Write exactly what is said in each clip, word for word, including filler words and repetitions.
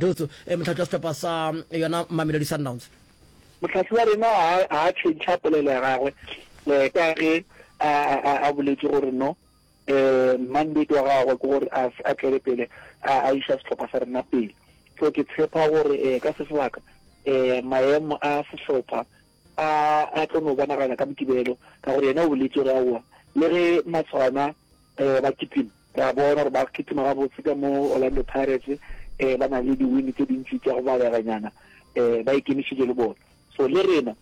dotso e motlatsi wa setlhopha sa yona Mamelodi Sundowns. Motlatsi wa rena a change polelo ya gagwe le ka ge a boletse gore no eh mandate wa gagwe ke gore a tlele pele a isa setlhopha sa rena pele. So ke tshepa gore eh ka se sebaka eh maemo a setlhopha a a tlo no bona kana ka mokibelo ka gore yena o boletse re awa le re matswana eh ba kitime ka bona ba kitime ga botse ka mo Orlando Pirates eh ba na le di win tse dintsi tsa go ba ganyana eh ba ikemišitše le bona. So le rena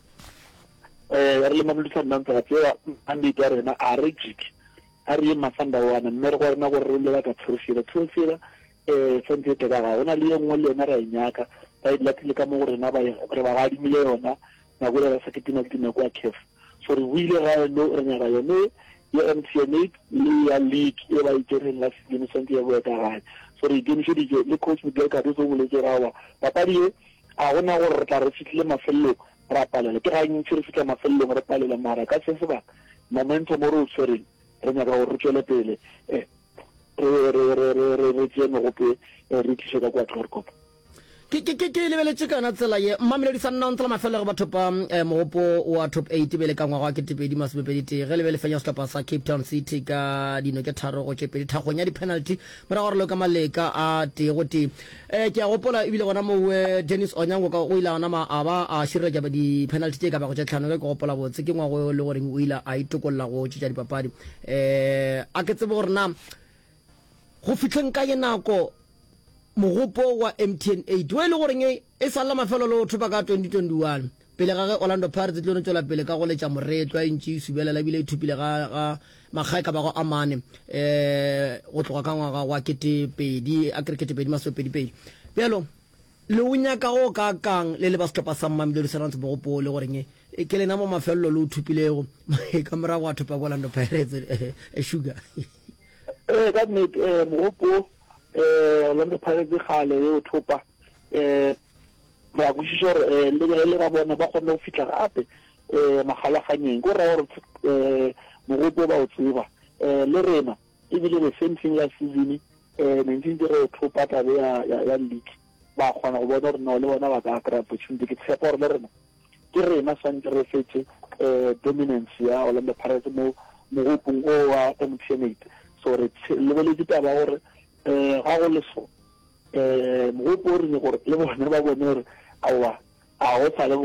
eh re le Mamelodi Sundowns ra tsaya mandate ya rena a re jiki a re masanda wana mme re go rena gore re le ka tshosela tshosela eh sentse te ga ona le engwe le yona ra inyaka ba ilatile ka mo rena ba re ba ga dimile yona na go le sa ketina ketina kwa C A F. So re wile ga no re nya ga yone ya M T N eight le ya league e ba itereng la season sentse ya go ka ga. So re dimisitse le coach Miguel Cardoso go le tšerawa papadi e a gona gore re tla re fitlhile mafello ra palela ke ga ntse re fitlha mafello re palela mara ka se seba momentum mo re o tshwereng re nya ga go re tswele pele eh re re re re re re tsene go pe re tshisa ka kwa Tlhorko ke ke ke lebeletse kana tsela ye Mamelodi Sundowns la mafelo go batho pa mogopo wa top eight bele ka ngwa ga ke tepedi masebedi te ge lebele fenya setlhopha sa Cape Town City ka dino ke tharo go tshepedi thagonya di penalty mara gore lo ka maleka a te go te eh ke a gopola ebile gona mo Dennis Onyango ka o ila ona ma aba a shira ja ba di penalty tse ka ba go tšha tlhano ke go gopola botse ke ngwa go le gore o ila a itokolla go tšha dipapadi eh a ke tsebe gore na go fitlheng ka yenako mogopo wa M T N eight we le gore e sala mafelo lo thupa ka twenty twenty-one pele ga Orlando Pirates tlo ntsela pele ka go letša moretwa intši subelela bile thupile ga ga magaeka ba go amane eh go tloga ka ngwaga wa ketepedi a ketepedi masopedi pedi bjalo le o nyaka go ka kang le le ba setlhopha sa Mamelodi Sundowns mogopo le gore e ke lena mo mafelo lo thupilego ka morago wa thupa Orlando Pirates e sugar eh that made eh mogopo eh Orlando Pirates gale yo thopa eh ba go shishore eh le le ga bona ba kgona go fitla gape eh magalaganyeng go ra gore eh mogopo ba o tseba eh le rena e bile the same thing last season eh nineteen zero thopa ta ya ya league ba kgona go bona gore no le bona ba ka kra opportunity ke tshepa gore le rena ke rena santse re fetse eh dominance ya Orlando Pirates mo mogopo o wa M T N eight. So re le le ditaba gore eh ga go le so eh mogopo re gore le bona ba bona gore awa a o tsale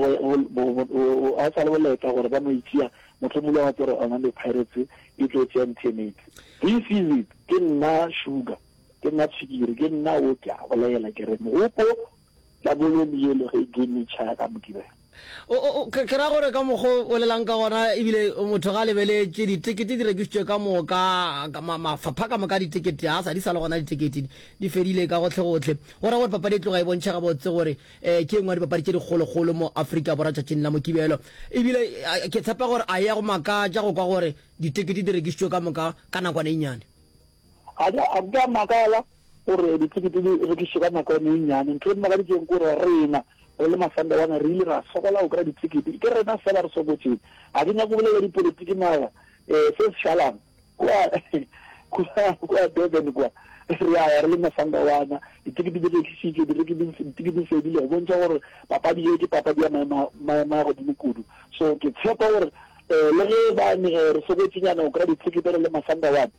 go a tsale go leta gore ba mo itšia motho mo le wa tsore Orlando Pirates e tlo tšea M T N eight. This is it ke nna sugar ke nna tshikiri ke nna o tla go laela ke re mogopo la bolo le le ge ke ni tšha ka mokibela o o ke ra gore ka mogo o lelang ka gona ebile motho ga lebeletse ditikete di rekisitswe ka moka ka mafapha ka moka ditikete a sa di sala gona ditikete di fedile ka gotlhe gotlhe gore gore papadi tloga e bontšha ga botse gore eh ke engwa dipapadi tse di kgologolo mo Africa bora tšatšing la mokibelo ebile ke tshepa gore a ya go maka ja go kwa gore ditikete di rekisitswe ka moka ka nakwana e nyane a a ga makala gore ditikete di rekisitswe ka nakwana e nyane ntho nna ga di tseng gore rena le masanda wana re ile ra sokola o kra ditikete ke rena sala re sokotse a dinya go bolela dipolitiki mara eh se shalang kwa kwa kwa Durban kwa re a re le masanda wana ditikete di rekisitswe di rekisitswe ditikete se dile bontsha gore papadi e ke papadi ya ma ma go dikudu. So ke tshepa gore le ge ba ne re sokotse nyana o kra ditikete le masanda wana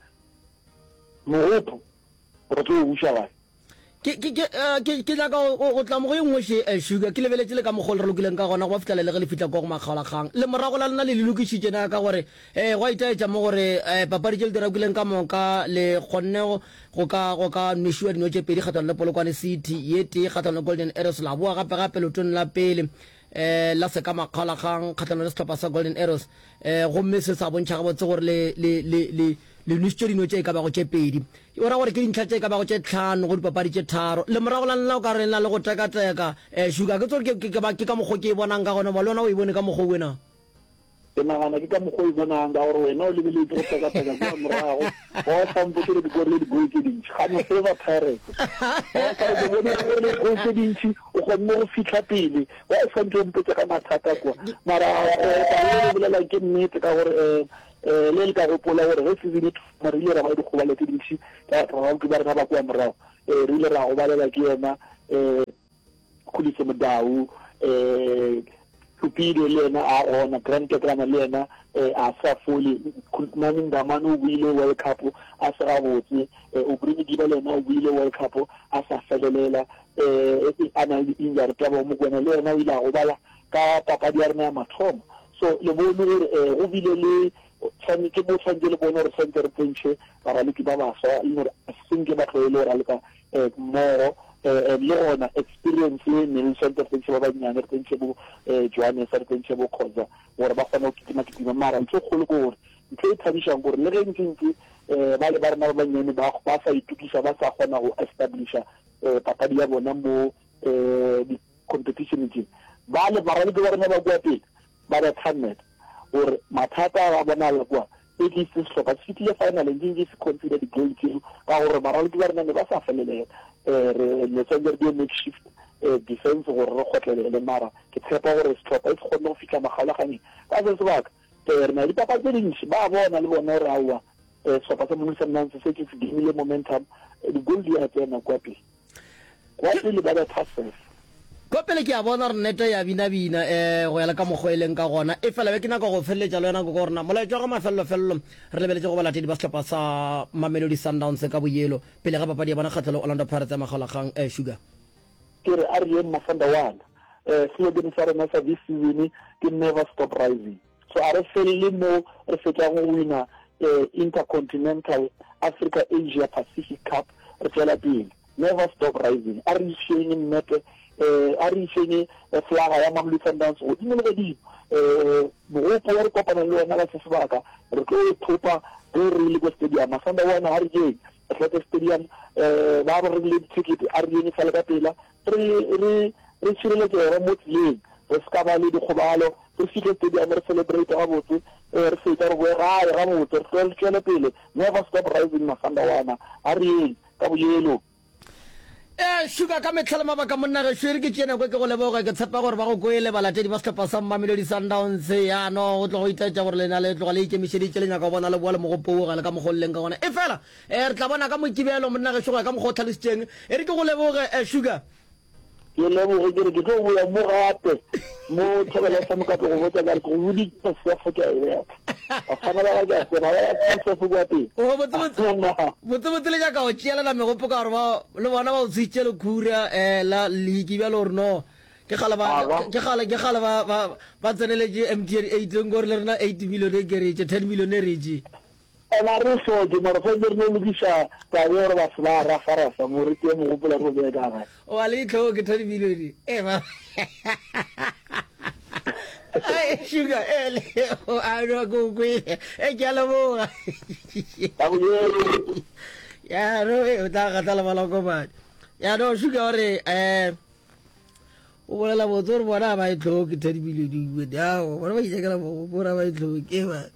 mogopo re tlo o usha ke ke ke ke la ka go tla mo go engwe she sugar ke lebeletse le ka mogolo re lokileng ka gona go fitla le le fitla go go magalagang le morago la lena le lokisitse na ka gore eh go itaetsa mo gore papadi tse le dira kuleng ka moka le gonne go ka go ka nishwa dino tse pedi kgatana le Polokwane City yete kgatana Golden Arrows la boa gape gape le tone la pele eh la se ka magalagang kgatana le setlhopha sa Golden Arrows eh go mme se sa bontšha ga botse gore le le le le nishwa dino tse ka ba go tse pedi o ra gore ke dintlha tse ka ba go tse tlhano go dipapadi tse tharo le morago la nna o ka re nna le go teka teka eh sugar ke tsore ke ba ke ka mogo ke bonang ka gona ba lona o e bone ka mogo wena ke nagana ke ka mogo e bonang ka gore wena o lebeletse go teka teka ka morago go sampo ke di gore di go ke dintsi ga mo se ba Pirates ka go bona gore go ke dintsi o go mo go fitlha pele wa e fantse o mpetse ka mathata kwa mara ba le bolela ke nnete ka gore eh le ka go pola gore re se di mare le ra ba di go ba le ke dintsi ka ra go ba re ba kwa morago eh re le ra go ba le ke yena eh Khulise Modau eh Tupido le ena a ona Grant Ketlana le ena a sa fuli Nani Ndamane o buile World Cup a sa gabotse o Brini Diba le ena o buile World Cup a sa felelela eh ana injury ka bo mo kwena le ena o ila go bala ka papadi ya rena ya mathomo so le bone re o bile le tsani ke mo tsanje le bone re sente re penche para le ke ba ba so le sinke ba tlhoele ra le ka mo le ona experience le ne le sente penche ba ba nyane re penche bo Johannes re penche bo khoza gore ba kgona go kitima kitima mara ntse kholo gore ntse e thabisha gore le ge ntse ba le ba rena ba nyane ba ba sa itukisa ba sa kgona go establisha papadi ya bona mo di competition tse ba le ba re ke ba rena ba bua pele ba ba tshwanela gore mathata a bona le kwa e ke se hloka se fitile final nje se consider the goal team ka gore ba re ke ba rena ba sa felele re le tsengere di make shift defense gore re khotlele mara ke tshepa gore stop e kgone go fitla magalagane ka se sebaka re na di papadi tse dintsi ba bona le bona re aua so pa se mo se nang se se ke se dimile momentum di goal di a tsena kwa pele kwa pele ba ba pass ko pele ke a bona re nete ya bina bina eh go ya le ka mogoeleng ka gona e fela be ke naka go felletša le yona go gorna molaetša ga mafello fello re lebeletse go balatedi ba setlhopha sa Mamelodi Sundowns ka boyelo pele ga papadi ya bona kgatlhelo Orlando Pirates ya magalagang eh Sugar ke re a re mafanda wana eh slogan sa rena sa this season ke never stop rising so a re felle mo re fetsa go wina Intercontinental Africa Asia Pacific Cup re tsela pele never stop rising a re sheng nnete eh a re sheng flaga ya Mamelodi Sundowns go dinele ga di eh mo go re kopana le yona la sebaka re tlo e thopa re re le go stadium mafanda wana a re je Atlanta Stadium eh ba ba re le ticket a re yene fela ka pela re re re tshireletse re mo tseleng re ska ba le dikgobalo re fitlhe stadium re celebrate ga botse re fetsa re boe ga ga motse re tswela pele never stop rising mafanda wana a re ka boyelo eh Sugar ka metlhala mabaka monna re shwere ke tsena go ke go leboga ke tshepa gore ba go goele balatedi ba setlhopha sa Mamelodi Sundowns ya no go tlo go itatsa gore lena le tlo le ikemiseditse le nyaka bona le boa le mo go poga le ka mogolleng ka gona e fela eh re tla bona ka mokibelo monna re shoga ka mo go tlhalisteng e re ke go leboga eh Sugar ke leboga ke re ke go ya mo gape mo tshebela sa mo ka go botsa ka go budi se se foka e a fana la ga se ba ya se foka pe o botse botse botse le ja ka o tšela la me go poka gore ba le bona ba o tsitse le khura eh la likibelo re no ke gala ba ke gala ke gala ba ba tseneletse M T N eight ngore le rena eight million e geretse ten million e reji ana re so ke mo re fetse re le disha ka gore ba sla ra fara sa mo re ke mo go pola go be ka ga o a le tlo ke ten million e ba ai Sugar ele o a ro go go e ke la mo ta go ya ro e ta ga ta la bala go ba ya no Sugar re eh o bolela motor bona ba e tlo ke ten million di we da o bona ba ile ka la mo bona ba e tlo ke ba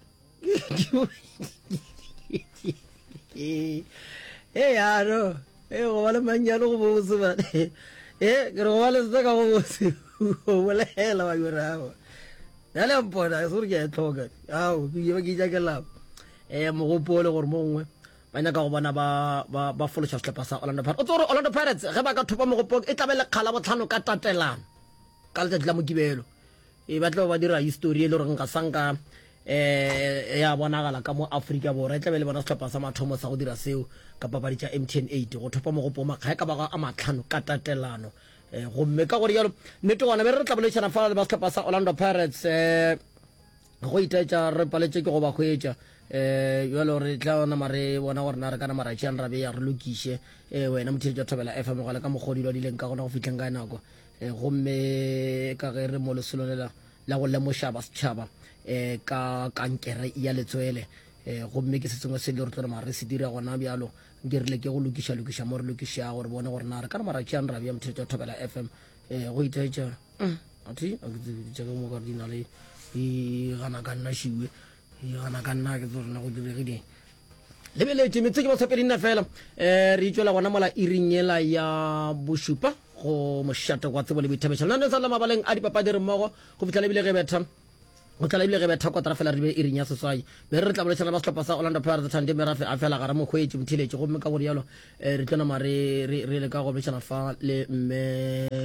eh ya no eh go bala manyalo go botse ba eh ke go bala se ka go botse o bolela ba yora dale mpona sore ke a tlhoka ao ke ba ke ja ke la eh mo go pole gore mongwe ba nya ka go bona ba ba ba fološa setlhopha sa Orlando Pirates o tsore Orlando Pirates ge ba ka thopa mo go poke e tlabele kgala botlhano ka tatelano ka letsatsi la mokibelo e batla ba dira history le gore nka sanka eh ya bonagala ka mo Africa borwa e tlabele bona setlhopha sa mathomo sa go dira seo ka papadi tša M T N eight go thopa mo go poma ga ka ba a matlhano ka tatelano eh go mme ka gore yalo nete gona be re tla boletsana fa le ba setlhopha sa Orlando Pirates eh go itetša re paletse ke go ba khwetša eh yalo re tla ona mare bona gore na re kana mara tšan rabe ya re lokishe eh wena mothedi tša thobela F M go le ka mogodilo di leng ka gona go fitleng ka nako eh go mme ka ge re mo lesolo lela la go lemoša ba setšhaba eh ka kankere ya letswele eh go mme ke se tsengwe se le re tlo mare se dira gona bjalo ke rile ke go lokisha lokisha mo re lokisha gore bona gore na re kana mara tšan rabe ya mothedi tša thobela F M eh go itetša ati a ke tse mo ka dina le e gana ka nna shiwe e gana ka nna ke tsona go diregile lebeletse metse ke ba tshepedi nna fela eh re itswela gona mola irinyela ya bosupa go mošato kwa tsebo le boithabetša nna sa la mabaleng a dipapadi re mmogo go fitlha lebile ge betha go tla lebile ge betha kotara fela re be irinya seswai be re tla boletsana ba setlhopha sa Orlando Pirates thande me rafe a fela gara mo khwetše motheletše gomme ka gore yalo re tlona mare re le ka go boletsana fa le mme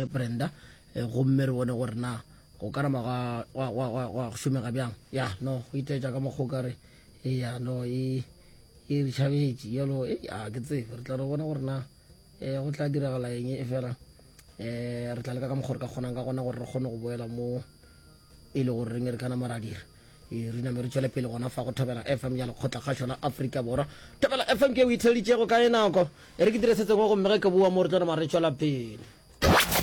mme Brenda gomme re bone gore na go karama ga wa wa wa wa shumega bjang ya no go iteja ka mogokare ya no e e re chabetse yelo e a ke tse re tla re bona gore na e go tla diragala eng e fela eh re tla le ka mogore ka gona ka gona gore re gone go boela mo e le gore re ngere kana maradire e re na mere tswela pele gona fa go thobela F M ya lekgotla kgašo la Afrika Borwa thobela F M ke o itheditšego ka enako e re ke diresetse go go mmege ke bua mo re tla re mare tswela pele